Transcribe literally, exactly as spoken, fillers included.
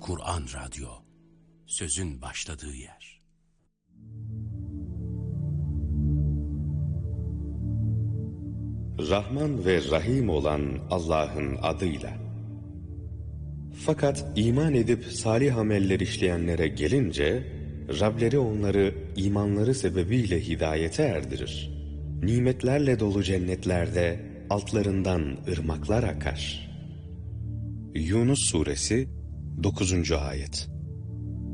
Kur'an Radyo, sözün başladığı yer. Rahman ve Rahim olan Allah'ın adıyla. Fakat iman edip salih ameller işleyenlere gelince, Rableri onları imanları sebebiyle hidayete erdirir. Nimetlerle dolu cennetlerde altlarından ırmaklar akar. Yunus Suresi dokuzuncu Ayet.